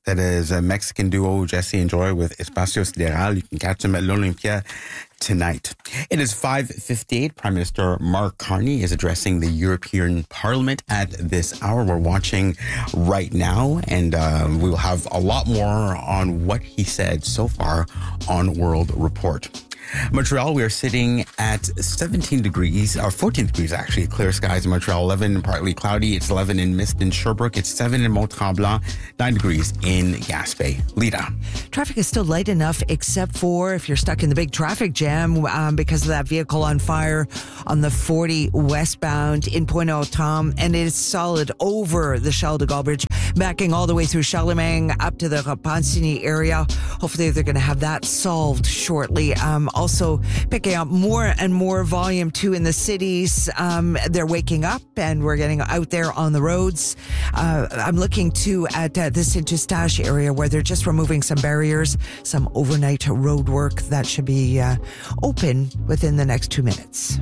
That is a Mexican duo, Jesse and Joy, with Espacio Sideral. You can catch them at l'Olympia tonight. It is 5:58. Prime Minister Mark Carney is addressing the European Parliament at this hour. We're watching right now, and we will have a lot more on what he said so far on World Report. Montreal, we are sitting at 17 degrees, or 14 degrees actually, clear skies in Montreal, 11 partly cloudy, it's 11 in mist in Sherbrooke, it's 7 in Mont-Tremblant, 9 degrees in Gaspé. Lita. Traffic is still light enough, except for if you're stuck in the big traffic jam because of that vehicle on fire on the 40 westbound in Pointe-aux-Trembles, and it is solid over the Charles de Gaulle Bridge, backing all the way through Charlemagne up to the Repentigny area. Hopefully they're going to have that solved shortly. Also picking up more and more volume too in the cities. They're waking up and we're getting out there on the roads. I'm looking too at the Saint-Eustache area where they're just removing some barriers, some overnight road work that should be open within the next 2 minutes.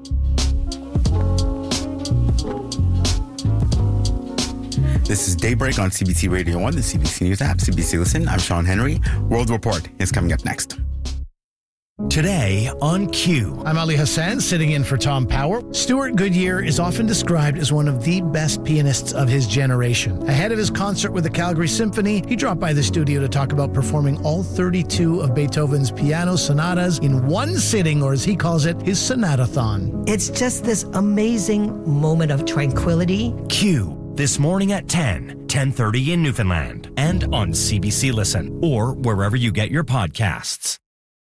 This is Daybreak on CBC Radio 1, the CBC News app, CBC Listen. I'm Sean Henry. World Report is coming up next. Today on Q. I'm Ali Hassan, sitting in for Tom Power. Stuart Goodyear is often described as one of the best pianists of his generation. Ahead of his concert with the Calgary Symphony, he dropped by the studio to talk about performing all 32 of Beethoven's piano sonatas in one sitting, or as he calls it, his sonatathon. It's just this amazing moment of tranquility. Q. This morning at 10:30 in Newfoundland, and on CBC Listen, or wherever you get your podcasts.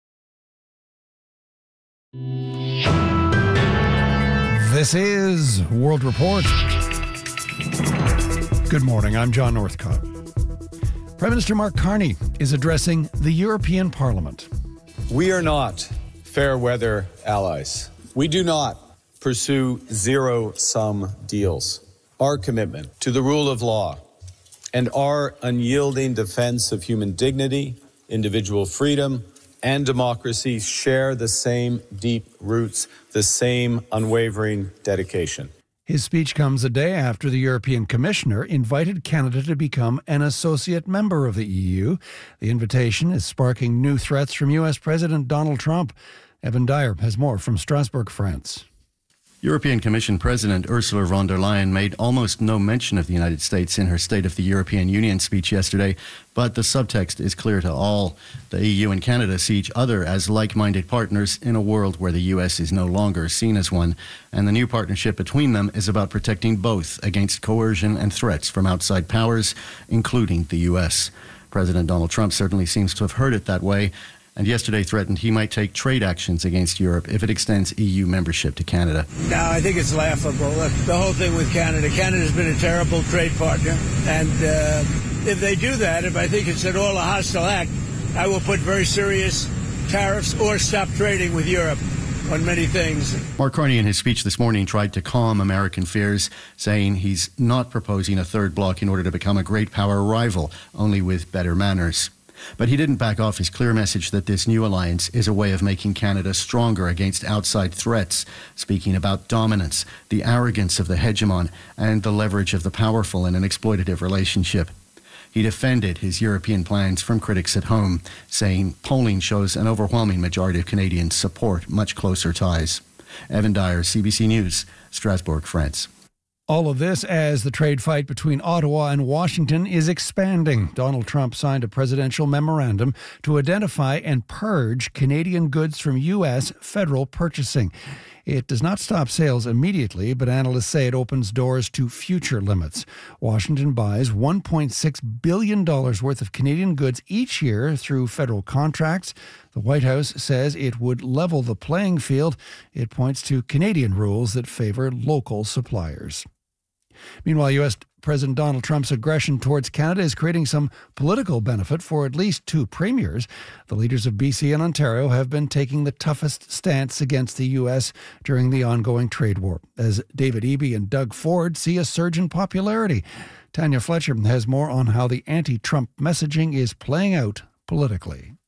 This is World Report. Good morning, I'm John Northcott. Prime Minister Mark Carney is addressing the European Parliament. We are not fair weather allies. We do not pursue zero-sum deals. Our commitment to the rule of law and our unyielding defense of human dignity, individual freedom, and democracy share the same deep roots, the same unwavering dedication. His speech comes a day after the European Commissioner invited Canada to become an associate member of the EU. The invitation is sparking new threats from U.S. President Donald Trump. Evan Dyer has more from Strasbourg, France. European Commission President Ursula von der Leyen made almost no mention of the United States in her State of the European Union speech yesterday, but the subtext is clear to all. The EU and Canada see each other as like-minded partners in a world where the US is no longer seen as one, and the new partnership between them is about protecting both against coercion and threats from outside powers, including the US. President Donald Trump certainly seems to have heard it that way, and yesterday threatened he might take trade actions against Europe if it extends EU membership to Canada. No, I think it's laughable. Look, the whole thing with Canada. Canada's been a terrible trade partner. And if they do that, if I think it's at all a hostile act, I will put very serious tariffs or stop trading with Europe on many things. Mark Carney in his speech this morning tried to calm American fears, saying he's not proposing a third bloc in order to become a great power rival, only with better manners. But he didn't back off his clear message that this new alliance is a way of making Canada stronger against outside threats, speaking about dominance, the arrogance of the hegemon, and the leverage of the powerful in an exploitative relationship. He defended his European plans from critics at home, saying polling shows an overwhelming majority of Canadians support much closer ties. Evan Dyer, CBC News, Strasbourg, France. All of this as the trade fight between Ottawa and Washington is expanding. Donald Trump signed a presidential memorandum to identify and purge Canadian goods from U.S. federal purchasing. It does not stop sales immediately, but analysts say it opens doors to future limits. Washington buys $1.6 billion worth of Canadian goods each year through federal contracts. The White House says it would level the playing field. It points to Canadian rules that favor local suppliers. Meanwhile, U.S. President Donald Trump's aggression towards Canada is creating some political benefit for at least two premiers. The leaders of BC and Ontario have been taking the toughest stance against the U.S. during the ongoing trade war, as David Eby and Doug Ford see a surge in popularity. Tanya Fletcher has more on how the anti-Trump messaging is playing out politically.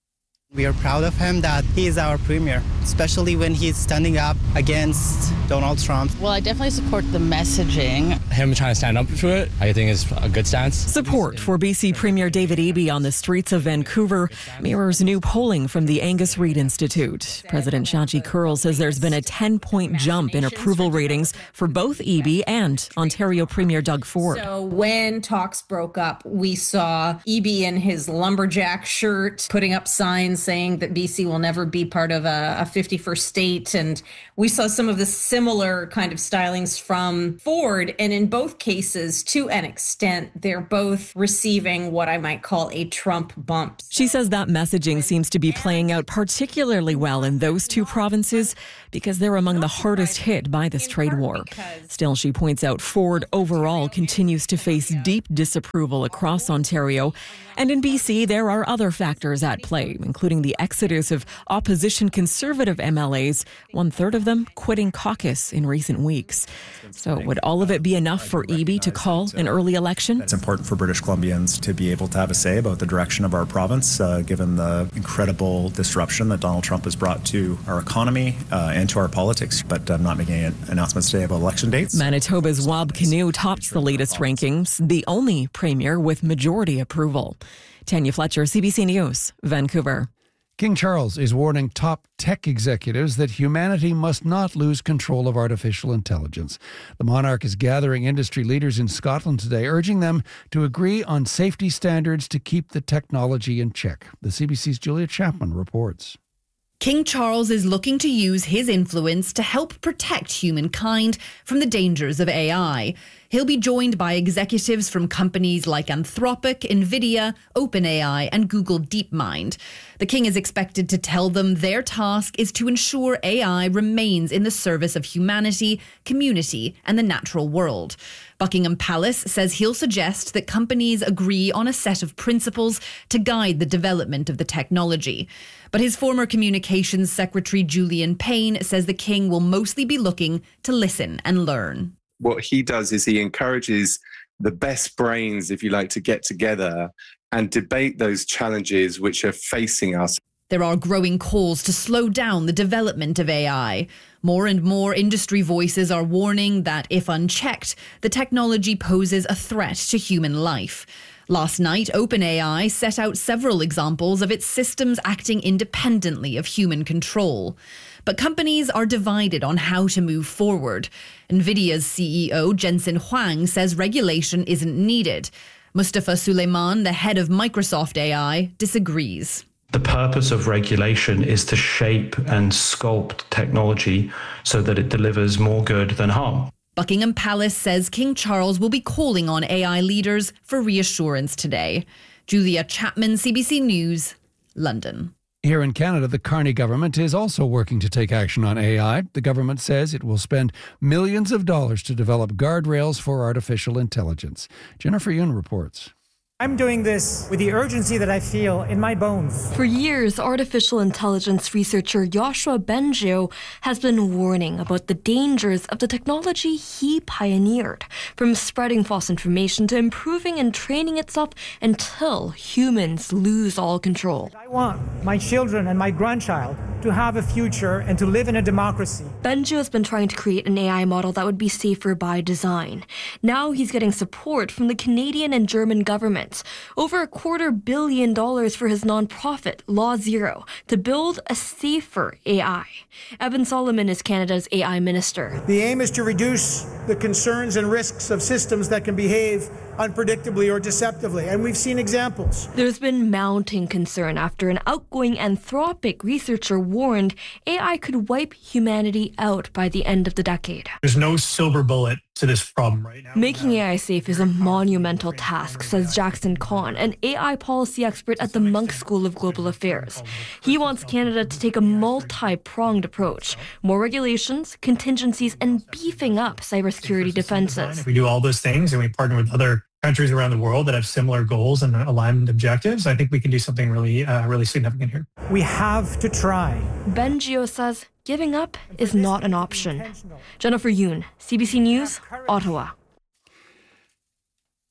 We are proud of him that he is our premier, especially when he's standing up against Donald Trump. Well, I definitely support the messaging. Him trying to stand up to it, I think is a good stance. Support for BC Premier David Eby on the streets of Vancouver mirrors new polling from the Angus Reid Institute. President Shachi Kurl says there's been a 10-point jump in approval ratings for both Eby and Ontario Premier Doug Ford. So when talks broke up, we saw Eby in his lumberjack shirt putting up signs saying that BC will never be part of a 51st state. And we saw some of the similar kind of stylings from Ford. And in both cases, to an extent, they're both receiving what I might call a Trump bump. She says that messaging seems to be playing out particularly well in those two provinces because they're among the hardest hit by this trade war. Still, she points out Ford overall continues to face deep disapproval across Ontario. And in BC, there are other factors at play, including the exodus of opposition Conservative MLAs, 1/3 of them quitting caucus in recent weeks. So would all of it be enough for Eby to call an early election? It's important for British Columbians to be able to have a say about the direction of our province, given the incredible disruption that Donald Trump has brought to our economy and to our politics. But I'm not making announcements today about election dates. Manitoba's Wab Kinew tops the latest rankings, the only premier with majority approval. Tanya Fletcher, CBC News, Vancouver. King Charles is warning top tech executives that humanity must not lose control of artificial intelligence. The monarch is gathering industry leaders in Scotland today, urging them to agree on safety standards to keep the technology in check. The CBC's Julia Chapman reports. King Charles is looking to use his influence to help protect humankind from the dangers of AI. He'll be joined by executives from companies like Anthropic, Nvidia, OpenAI, and Google DeepMind. The king is expected to tell them their task is to ensure AI remains in the service of humanity, community, and the natural world. Buckingham Palace says he'll suggest that companies agree on a set of principles to guide the development of the technology. But his former communications secretary, Julian Payne, says the king will mostly be looking to listen and learn. What he does is he encourages the best brains, if you like, to get together and debate those challenges which are facing us. There are growing calls to slow down the development of AI. More and more industry voices are warning that if unchecked, the technology poses a threat to human life. Last night, OpenAI set out several examples of its systems acting independently of human control. But companies are divided on how to move forward. Nvidia's CEO, Jensen Huang, says regulation isn't needed. Mustafa Suleyman, the head of Microsoft AI, disagrees. The purpose of regulation is to shape and sculpt technology so that it delivers more good than harm. Buckingham Palace says King Charles will be calling on AI leaders for reassurance today. Julia Chapman, CBC News, London. Here in Canada, the Carney government is also working to take action on AI. The government says it will spend millions of dollars to develop guardrails for artificial intelligence. Jennifer Yoon reports. I'm doing this with the urgency that I feel in my bones. For years, artificial intelligence researcher Yoshua Bengio has been warning about the dangers of the technology he pioneered, from spreading false information to improving and training itself until humans lose all control. I want my children and my grandchild to have a future and to live in a democracy. Bengio has been trying to create an AI model that would be safer by design. Now he's getting support from the Canadian and German governments. Over $250 million for his nonprofit, Law Zero, to build a safer AI. Evan Solomon is Canada's AI minister. The aim is to reduce the concerns and risks of systems that can behave unpredictably or deceptively, and we've seen examples. There's been mounting concern after an outgoing Anthropic researcher warned AI could wipe humanity out by the end of the decade. There's no silver bullet to this problem right now. Making AI safe is a monumental task, says Jackson Kahn, an AI policy expert at the Munk School of Global Affairs. He wants Canada to take a multi-pronged approach, more regulations, contingencies, and beefing up cybersecurity defenses. If we do all those things and we partner with other countries around the world that have similar goals and aligned objectives, I think we can do something really significant here. We have to try. Bengio says giving up is not an option. Jennifer Yoon, CBC News, Ottawa.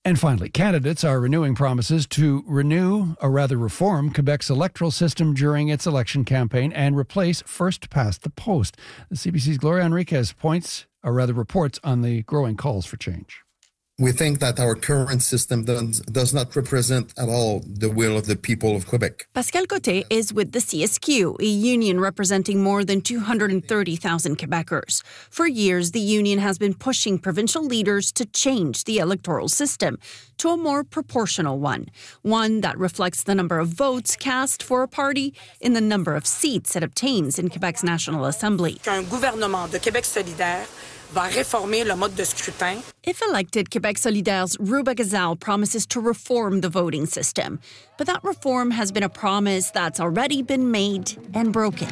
And finally, candidates are renewing promises to reform Quebec's electoral system during its election campaign and replace first past the post. The CBC's Gloria Enriquez reports on the growing calls for change. We think that our current system does not represent at all the will of the people of Quebec. Pascal Côté is with the CSQ, a union representing more than 230,000 Quebecers. For years, the union has been pushing provincial leaders to change the electoral system to a more proportional one that reflects the number of votes cast for a party in the number of seats it obtains in Quebec's National Assembly. Un gouvernement de Québec solidaire va réformer le mode de scrutin. If elected, Québec Solidaire's Ruba Gazal promises to reform the voting system. But that reform has been a promise that's already been made and broken.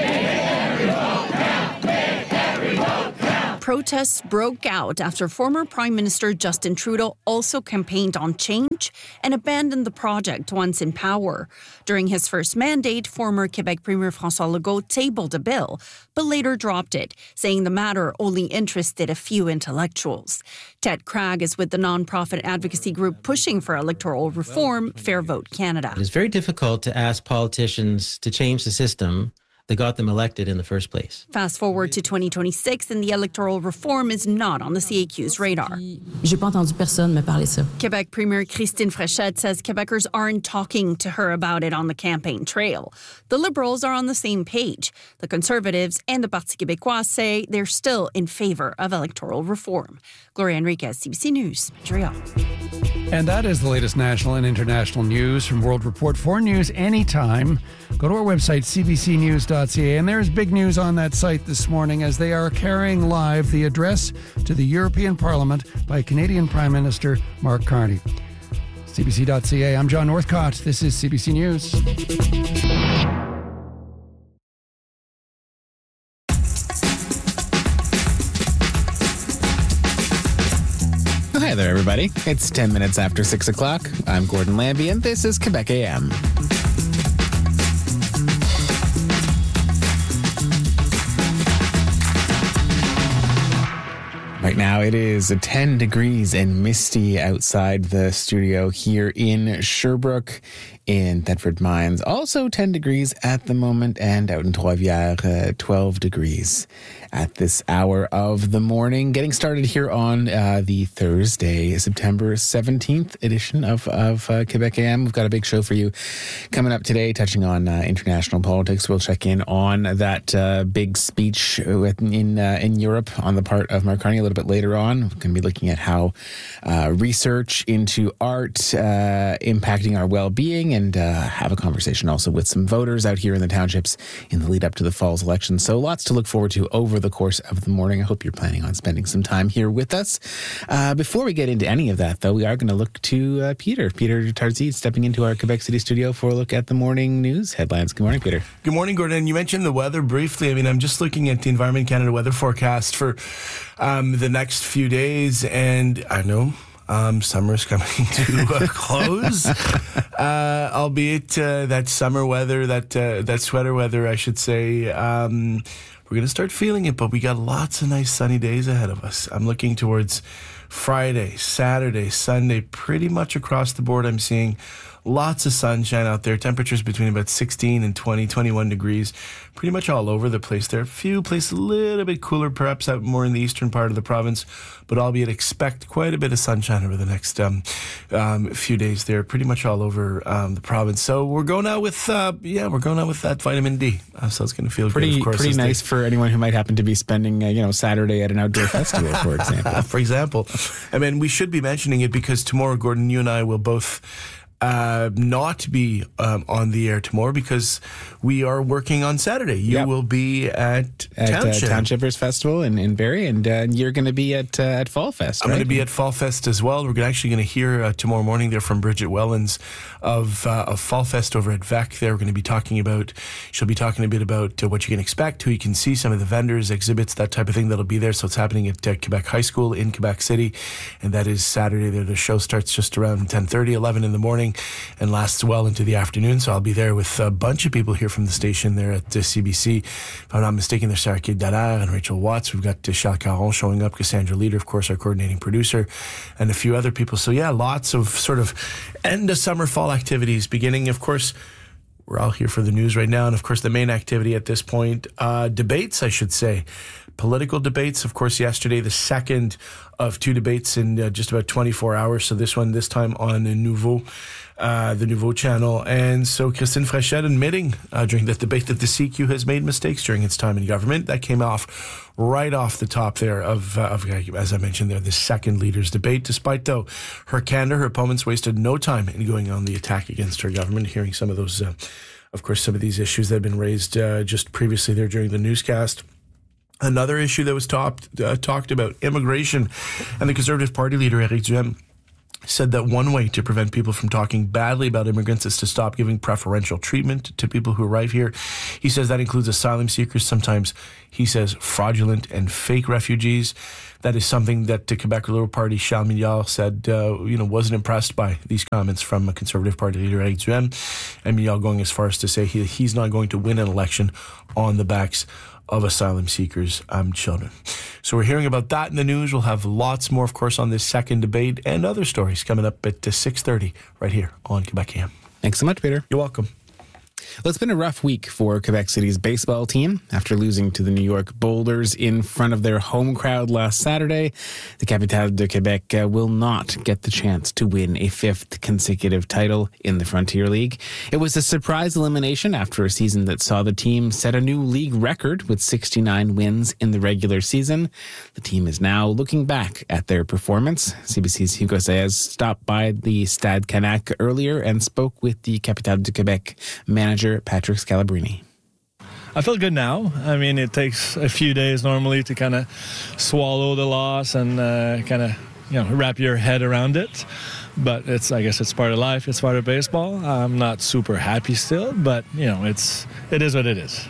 Protests broke out after former Prime Minister Justin Trudeau also campaigned on change and abandoned the project once in power. During his first mandate, former Quebec Premier François Legault tabled a bill, but later dropped it, saying the matter only interested a few intellectuals. Ted Cragg is with the nonprofit advocacy group pushing for electoral reform, Fair Vote Canada. It's very difficult to ask politicians to change the system that got them elected in the first place. Fast forward to 2026 and the electoral reform is not on the CAQ's radar. J'ai pas entendu personne me parler ça. Quebec Premier Christine Fréchette says Quebecers aren't talking to her about it on the campaign trail. The Liberals are on the same page. The Conservatives and the Parti québécois say they're still in favor of electoral reform. Gloria Enriquez, CBC News, Montreal. And that is the latest national and international news from World Report. For news anytime, go to our website, cbcnews.ca. And there's big news on that site this morning as they are carrying live the address to the European Parliament by Canadian Prime Minister Mark Carney. cbc.ca. I'm John Northcott. This is CBC News. Hi there, everybody. It's 10 minutes after 6 o'clock. I'm Gordon Lambie, and this is Quebec AM. Right now, it is 10 degrees and misty outside the studio here in Sherbrooke. In Thetford Mines, also 10 degrees at the moment, and out in Trois-Rivières, 12 degrees at this hour of the morning. Getting started here on the Thursday, September 17th edition of Quebec AM. We've got a big show for you coming up today, touching on international politics. We'll check in on that big speech in Europe on the part of Mark Carney a little bit later on. We're going to be looking at how research into art impacting our well-being, and have a conversation also with some voters out here in the townships in the lead up to the fall's election. So lots to look forward to over the course of the morning. I hope you're planning on spending some time here with us. Before we get into any of that, though, we are going to look to Peter Tarzid stepping into our Quebec City studio for a look at the morning news headlines. Good morning, Peter. Good morning, Gordon. You mentioned the weather briefly. I mean, I'm just looking at the Environment Canada weather forecast for the next few days, and I know summer's coming to a close, albeit that summer weather, that sweater weather, I should say. We're going to start feeling it, but we got lots of nice sunny days ahead of us. I'm looking towards Friday, Saturday, Sunday, pretty much across the board. I'm seeing lots of sunshine out there. Temperatures between about 16 and 20, 21 degrees, pretty much all over the place. There are a few places a little bit cooler, perhaps out more in the eastern part of the province, but albeit expect quite a bit of sunshine over the next few days there, pretty much all over the province. So we're going out with that vitamin D. So it's going to feel pretty good, of course. Pretty nice for anyone who might happen to be spending Saturday at an outdoor festival, for example. For example. I mean, we should be mentioning it because tomorrow, Gordon, you and I will both not be on the air tomorrow because we are working on Saturday. You will be at Townshippers Festival in Barrie, and you're going to be at Fall Fest. I'm going to be at Fall Fest as well. We're actually going to hear tomorrow morning there from Bridget Wellens of Fall Fest over at VEC. There, we're going to be she'll be talking a bit about what you can expect, who you can see, some of the vendors, exhibits, that type of thing that'll be there. So it's happening at Quebec High School in Quebec City, and that is Saturday there. The show starts just around 10:30, 11 in the morning. morning and lasts well into the afternoon. So I'll be there with a bunch of people here from the station there at CBC. If I'm not mistaken, there's Sarah Dallaire and Rachel Watts. We've got Charles Caron showing up, Cassandra Leader, of course, our coordinating producer, and a few other people. So yeah, lots of sort of end of summer, fall activities beginning. Of course, we're all here for the news right now. And of course, the main activity at this point, debates, I should say. Political debates. Of course, yesterday, the second of two debates in just about 24 hours. So this time on the Nouveau channel. And so Christine Fréchette admitting during that debate that the CQ has made mistakes during its time in government. That came off right off the top there of as I mentioned there, the second leader's debate. Despite, though, her candor, her opponents wasted no time in going on the attack against her government, hearing some of those, of course, some of these issues that had been raised just previously there during the newscast. Another issue that was talked about, immigration, and the Conservative Party leader, Éric Duhaime, said that one way to prevent people from talking badly about immigrants is to stop giving preferential treatment to people who arrive here. He says that includes asylum seekers, sometimes, he says, fraudulent and fake refugees. That is something that the Quebec Liberal Party, Charles Milliard, said, wasn't impressed by these comments from a Conservative Party leader, Éric Duhaime. And Milliard going as far as to say he's not going to win an election on the backs of asylum seekers' children. So we're hearing about that in the news. We'll have lots more, of course, on this second debate and other stories coming up at 6:30 right here on Quebec AM. Thanks so much, Peter. You're welcome. Well, it's been a rough week for Quebec City's baseball team. After losing to the New York Boulders in front of their home crowd last Saturday, the Capitale de Québec will not get the chance to win a fifth consecutive title in the Frontier League. It was a surprise elimination after a season that saw the team set a new league record with 69 wins in the regular season. The team is now looking back at their performance. CBC's Hugo Saez stopped by the Stade Canac earlier and spoke with the Capitale de Québec manager Patrick Scalabrini. I feel good now. I mean, it takes a few days normally to kind of swallow the loss and kind of, wrap your head around it. But I guess it's part of life. It's part of baseball. I'm not super happy still, but it is what it is.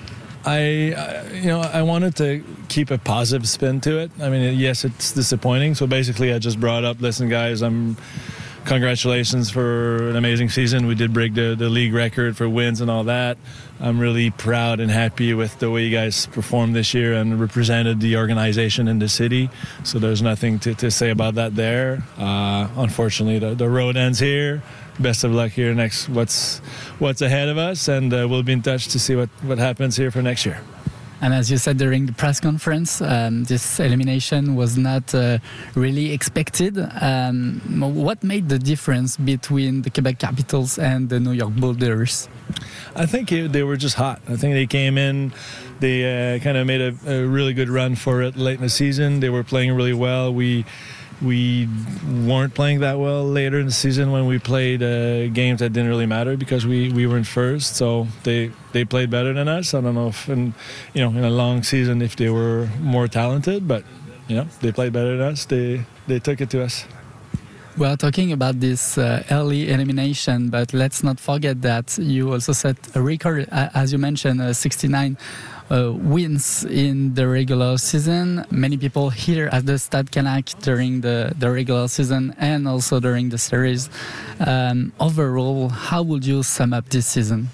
I wanted to keep a positive spin to it. I mean, yes, it's disappointing. So basically, I just brought up, listen, guys, congratulations for an amazing season. We did break the league record for wins and all that. I'm really proud and happy with the way you guys performed this year and represented the organization in the city. So there's nothing to say about that there. Unfortunately, the road ends here. Best of luck here next. What's ahead of us, and we'll be in touch to see what happens here for next year. And as you said during the press conference, this elimination was not really expected. What made the difference between the Quebec Capitals and the New York Boulders? I think they were just hot. I think they came in, they kind of made a really good run for it late in the season. They were playing really well. We weren't playing that well later in the season when we played games that didn't really matter because we were in first. So they played better than us. I don't know if in a long season if they were more talented, but they played better than us. They took it to us. We are talking about this early elimination, but let's not forget that you also set a record, as you mentioned, 69 wins in the regular season. Many people here at the Stade Canac during the regular season and also during the series. Overall, how would you sum up this season?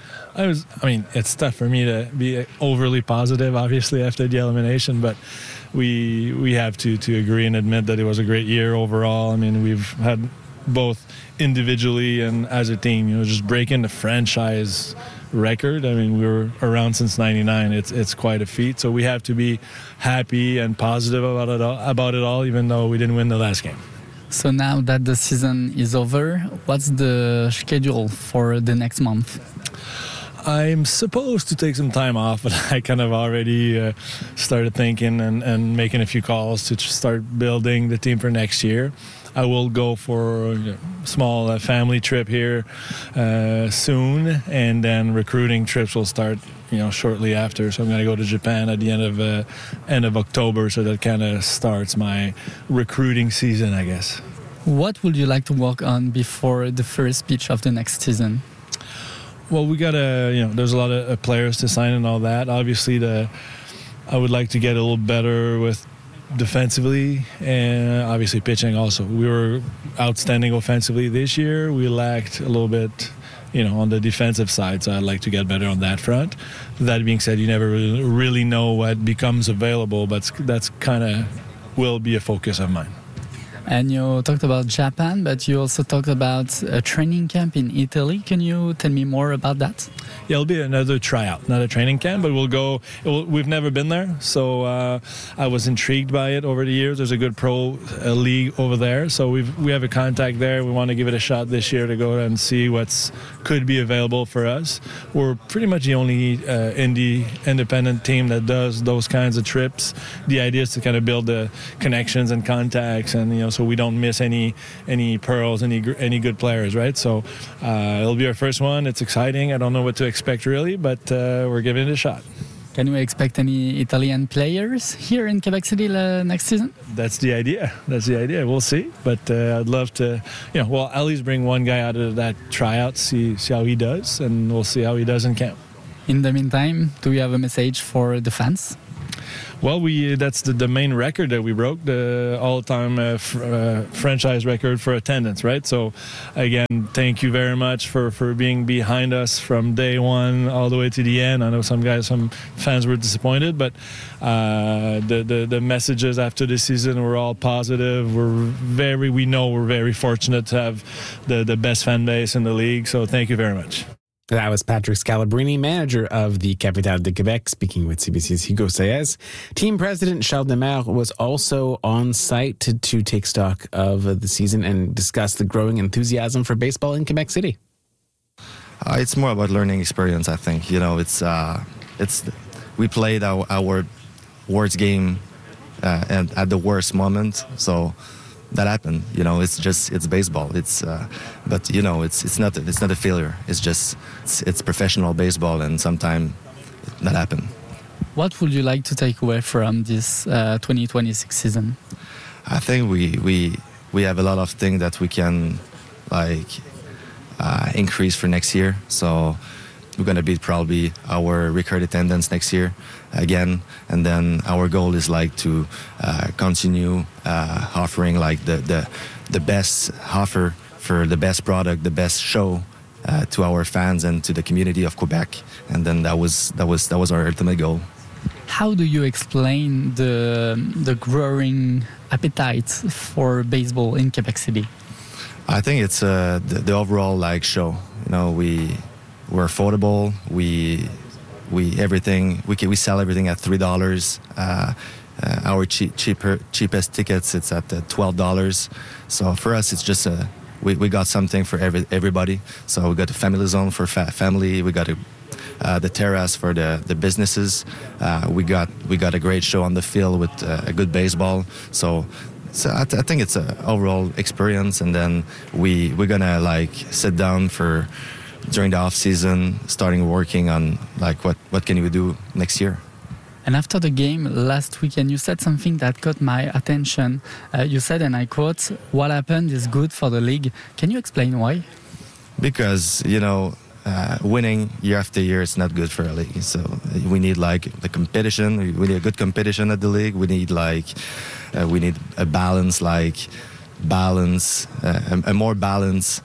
It's tough for me to be overly positive, obviously, after the elimination, but we have to agree and admit that it was a great year overall. I mean, we've had both individually and as a team, just breaking the franchise record. I mean, we were around since '99. It's quite a feat. So we have to be happy and positive about it all, even though we didn't win the last game. So now that the season is over, what's the schedule for the next month? I'm supposed to take some time off, but I kind of already started thinking and making a few calls to start building the team for next year. I will go for a small family trip here soon, and then recruiting trips will start shortly after. So I'm going to go to Japan at the end of October, so that kind of starts my recruiting season, I guess. What would you like to work on before the first pitch of the next season? Well, we got to, there's a lot of players to sign and all that. Obviously, I would like to get a little better with defensively and obviously pitching also. We were outstanding offensively this year. We lacked a little bit, on the defensive side, so I'd like to get better on that front. That being said, you never really know what becomes available, but that's kind of will be a focus of mine. And you talked about Japan, but you also talked about a training camp in Italy. Can you tell me more about that? Yeah, it'll be another tryout, not a training camp, but we'll go. We've never been there, so I was intrigued by it over the years. There's a good pro league over there, so we have a contact there. We want to give it a shot this year to go and see what's could be available for us. We're pretty much the only independent team that does those kinds of trips. The idea is to kind of build the connections and contacts, and so we don't miss any pearls, any good players, right? So it'll be our first one. It's exciting. I don't know what to expect really, but we're giving it a shot. Can we expect any Italian players here in Quebec City next season? That's the idea. We'll see. But I'd love to, at least bring one guy out of that tryout, see how he does, and we'll see how he does in camp. In the meantime, do we have a message for the fans? Well, that's the main record that we broke, the all-time franchise record for attendance, right? So, again, thank you very much for being behind us from day one all the way to the end. I know some fans were disappointed, but the messages after the season were all positive. We know we're very fortunate to have the best fan base in the league, so thank you very much. That was Patrick Scalabrini, manager of the Capitale de Quebec, speaking with CBC's Hugo Saez. Team president Charles Demers was also on site to take stock of the season and discuss the growing enthusiasm for baseball in Quebec City. It's more about learning experience, I think. We played our worst game and at the worst moment, so that happened. It's baseball. It's not a failure. It's professional baseball, and sometimes that happens. What would you like to take away from this 2026 season? I think we have a lot of things that we can increase for next year. So we're going to beat probably our record attendance next year again, and then our goal is to continue offering the best offer for the best product, the best show to our fans and to the community of Quebec, and then that was our ultimate goal. How do you explain the growing appetite for baseball in Quebec City? I think it's the overall show. We're affordable. We sell everything at $3. Our cheapest tickets, it's at $12. So for us, it's just we got something for everybody. So we got the family zone for family. We got the terrace for the businesses. We got a great show on the field with a good baseball. So I think it's an overall experience, and then we're gonna sit down during the off season, starting working on what can we do next year. And after the game last weekend, you said something that caught my attention. You said, and I quote, "What happened is good for the league." Can you explain why? Because winning year after year is not good for a league. So we need the competition. We need a good competition at the league. We need we need a balance, a more balanced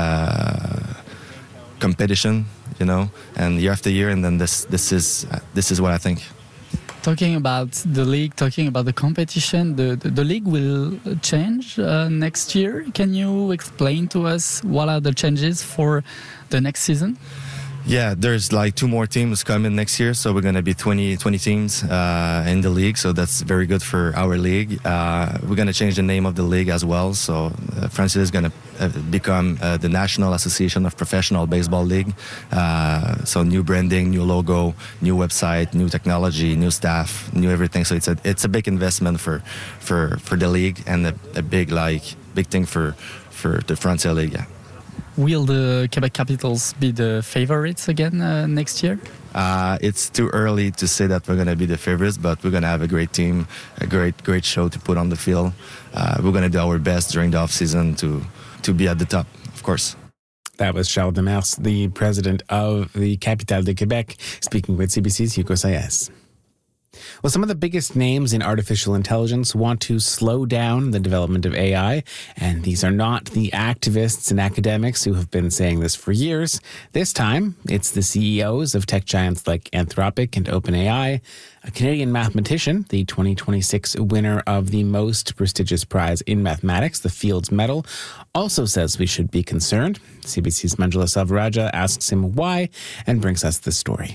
competition, and year after year, and then this is what I think. Talking about the league, talking about the competition, the league will change next year. Can you explain to us what are the changes for the next season? Yeah, there's 2 more teams coming next year, so we're going to be 20 teams in the league, so that's very good for our league. We're going to change the name of the league as well, so Francis is going to become the National Association of Professional Baseball League. So new branding, new logo, new website, new technology, new staff, new everything. So it's a big investment for the league, and a big thing for the Frontier League. Yeah. Will the Quebec Capitals be the favorites again next year? It's too early to say that we're going to be the favorites, but we're going to have a great team, a great show to put on the field. We're going to do our best during the off-season to be at the top, of course. That was Charles Demers, the president of the Capitale de Quebec, speaking with CBC's Hugo Saez. Well, some of the biggest names in artificial intelligence want to slow down the development of AI, and these are not the activists and academics who have been saying this for years. This time, it's the CEOs of tech giants like Anthropic and OpenAI. A Canadian mathematician, the 2026 winner of the most prestigious prize in mathematics, the Fields Medal, also says we should be concerned. CBC's Manjula Selvarajah asks him why and brings us this story.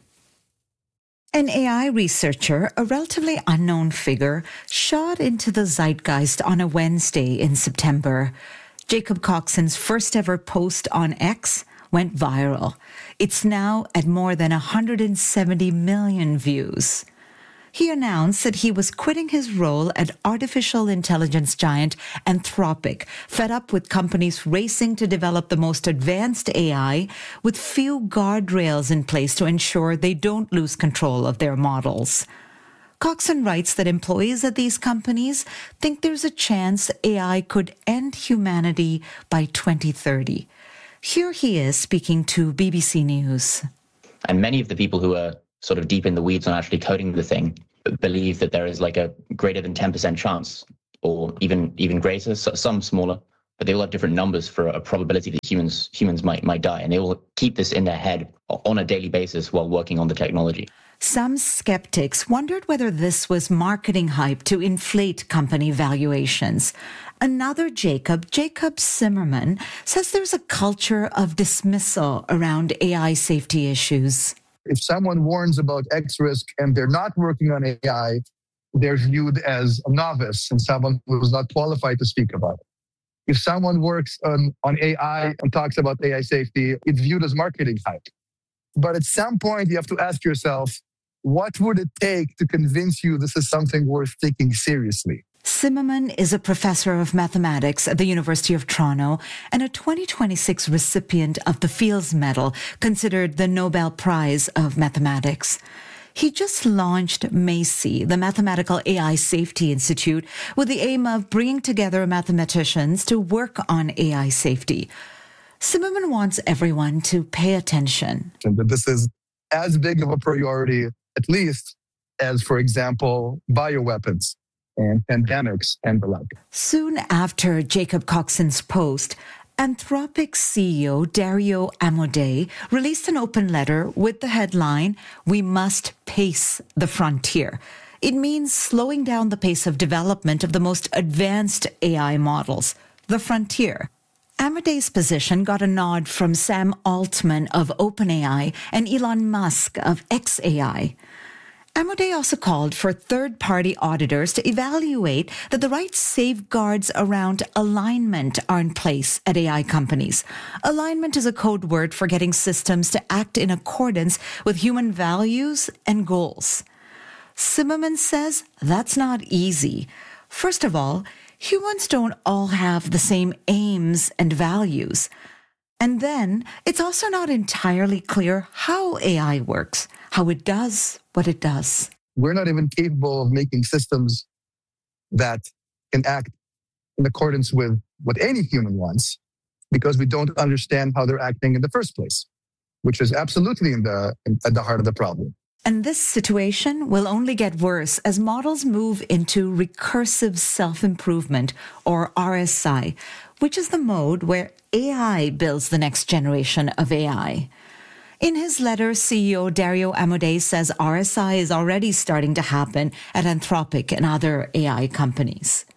An AI researcher, a relatively unknown figure, shot into the zeitgeist on a Wednesday in September. Jacob Coxon's first ever post on X went viral. It's now at more than 170 million views. He announced that he was quitting his role at artificial intelligence giant Anthropic, fed up with companies racing to develop the most advanced AI with few guardrails in place to ensure they don't lose control of their models. Coxon writes that employees at these companies think there's a chance AI could end humanity by 2030. Here he is speaking to BBC News. And many of the people who are sort of deep in the weeds on actually coding the thing believe that there is like a greater than 10% chance, or even greater, some smaller, but they all have different numbers for a probability that humans might die. And they all keep this in their head on a daily basis while working on the technology. Some skeptics wondered whether this was marketing hype to inflate company valuations. Another Jacob Zimmerman, says there's a culture of dismissal around AI safety issues. If someone warns about X risk and they're not working on AI, they're viewed as a novice and someone who's not qualified to speak about it. If someone works on AI and talks about AI safety, it's viewed as marketing hype. But at some point, you have to ask yourself, what would it take to convince you this is something worth taking seriously? Zimmerman is a professor of mathematics at the University of Toronto and a 2026 recipient of the Fields Medal, considered the Nobel Prize of Mathematics. He just launched MACI, the Mathematical AI Safety Institute, with the aim of bringing together mathematicians to work on AI safety. Zimmerman wants everyone to pay attention. And that this is as big of a priority, at least, as, for example, bioweapons and pandemics and the like. Soon after Jacob Coxon's post, Anthropic's CEO Dario Amodei released an open letter with the headline, "We must pace the frontier." It means slowing down the pace of development of the most advanced AI models, the frontier. Amodei's position got a nod from Sam Altman of OpenAI and Elon Musk of xAI. Amodei also called for third-party auditors to evaluate that the right safeguards around alignment are in place at AI companies. Alignment is a code word for getting systems to act in accordance with human values and goals. Zimmerman says that's not easy. First of all, humans don't all have the same aims and values. And then it's also not entirely clear how AI works, how it does what it does. We're not even capable of making systems that can act in accordance with what any human wants because we don't understand how they're acting in the first place, which is absolutely at the heart of the problem. And this situation will only get worse as models move into recursive self-improvement, or RSI, which is the mode where AI builds the next generation of AI. In his letter, CEO Dario Amodei says RSI is already starting to happen at Anthropic and other AI companies.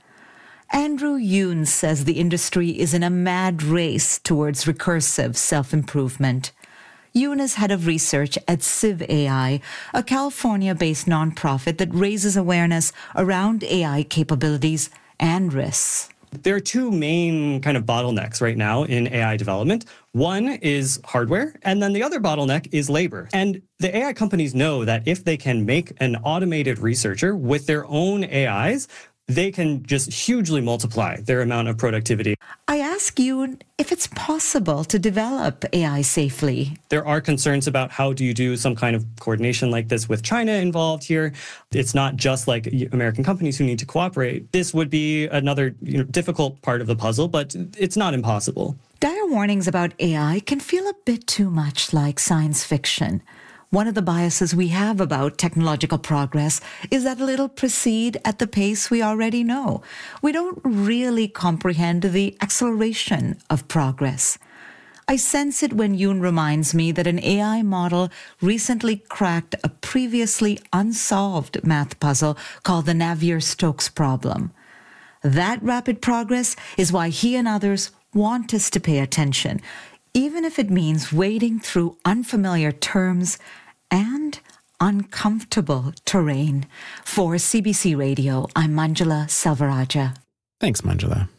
Andrew Yoon says the industry is in a mad race towards recursive self-improvement. Yoon is head of research at Civ AI, a California-based nonprofit that raises awareness around AI capabilities and risks. There are two main kind of bottlenecks right now in AI development. One is hardware, and then the other bottleneck is labor. And the AI companies know that if they can make an automated researcher with their own AIs, they can just hugely multiply their amount of productivity. I ask you if it's possible to develop AI safely. There are concerns about how do you do some kind of coordination like this with China involved here. It's not just like American companies who need to cooperate. This would be another difficult part of the puzzle, but it's not impossible. Dire warnings about AI can feel a bit too much like science fiction. One of the biases we have about technological progress is that it'll proceed at the pace we already know. We don't really comprehend the acceleration of progress. I sense it when Yoon reminds me that an AI model recently cracked a previously unsolved math puzzle called the Navier-Stokes problem. That rapid progress is why he and others want us to pay attention, even if it means wading through unfamiliar terms and uncomfortable terrain. For CBC Radio, I'm Manjula Selvarajah. Thanks, Manjula.